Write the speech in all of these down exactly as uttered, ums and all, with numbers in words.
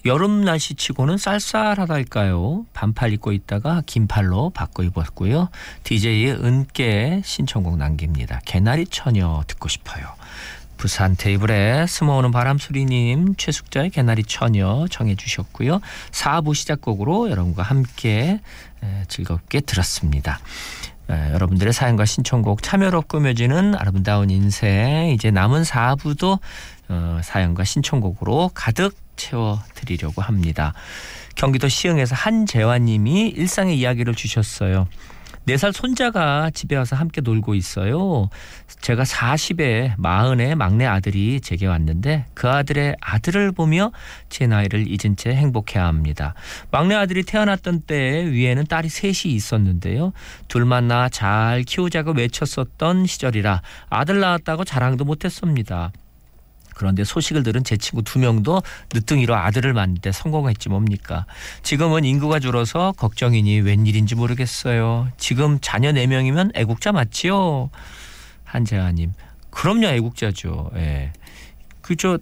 여름 날씨치고는 쌀쌀하달까요. 반팔 입고 있다가 긴팔로 바꿔 입었고요. 디제이의 은께 신청곡 남깁니다. 개나리 처녀 듣고 싶어요. 부산 테이블에 스모오는 바람소리님, 최숙자의 개나리 처녀 청해 주셨고요. 사 부 시작곡으로 여러분과 함께 즐겁게 들었습니다. 에, 여러분들의 사연과 신청곡 참여로 꾸며지는 아름다운 인생, 이제 남은 사 부도 어, 사연과 신청곡으로 가득 채워드리려고 합니다. 경기도 시흥에서 한재환님이 일상의 이야기를 주셨어요. 네 살 손자가 집에 와서 함께 놀고 있어요. 제가 사십에 마흔에 막내 아들이 제게 왔는데 그 아들의 아들을 보며 제 나이를 잊은 채 행복해합니다. 막내 아들이 태어났던 때 위에는 딸이 셋이 있었는데요. 둘만 낳아 잘 키우자고 외쳤었던 시절이라 아들 낳았다고 자랑도 못했습니다. 그런데 소식을 들은 제 친구 두 명도 늦둥이로 아들을 낳는데 성공했지 뭡니까. 지금은 인구가 줄어서 걱정이니 웬일인지 모르겠어요. 지금 자녀 네 명이면 애국자 맞지요? 한재아님. 그럼요, 애국자죠. 예. 그저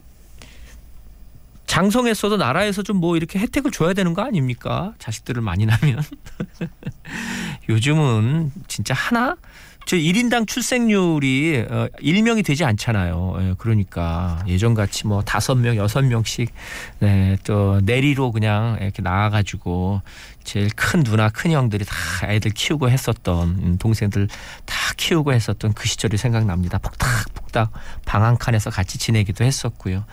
장성했어도 나라에서 좀 뭐 이렇게 혜택을 줘야 되는 거 아닙니까? 자식들을 많이 낳으면. 요즘은 진짜 하나? 저 일 인당 출생률이 일 명이 되지 않잖아요. 그러니까 예전같이 뭐 다섯 명, 여섯 명씩 네, 또 내리로 그냥 이렇게 나와가지고 제일 큰 누나, 큰 형들이 다 애들 키우고 했었던, 동생들 다 키우고 했었던 그 시절이 생각납니다. 폭닥폭닥 방 한 칸에서 같이 지내기도 했었고요.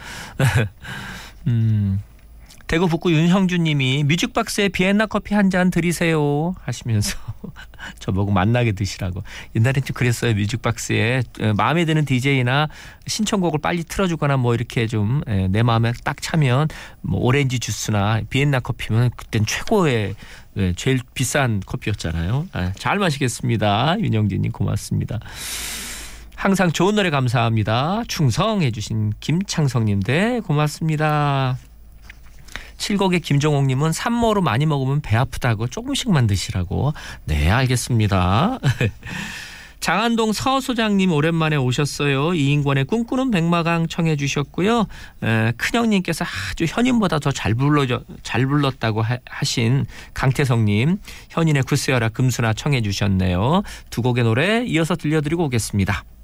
음. 대구 북구 윤형주님이 뮤직박스에 비엔나 커피 한 잔 드리세요 하시면서 저보고 만나게 드시라고. 옛날엔 좀 그랬어요. 뮤직박스에 마음에 드는 디제이나 신청곡을 빨리 틀어주거나 뭐 이렇게 좀 내 마음에 딱 차면 뭐 오렌지 주스나 비엔나 커피면 그땐 최고의 제일 비싼 커피였잖아요. 잘 마시겠습니다. 윤형주님 고맙습니다. 항상 좋은 노래 감사합니다. 충성해 주신 김창성님, 네 고맙습니다. 칠곡의 김종옥님은 산모로 많이 먹으면 배 아프다고 조금씩만 드시라고. 네, 알겠습니다. 장안동 서소장님 오랜만에 오셨어요. 이인권의 꿈꾸는 백마강 청해 주셨고요. 에, 큰형님께서 아주 현인보다 더 잘 불러 잘 불렀다고 하, 하신 강태성님, 현인의 구스여라 금수나 청해 주셨네요. 두 곡의 노래 이어서 들려드리고 오겠습니다.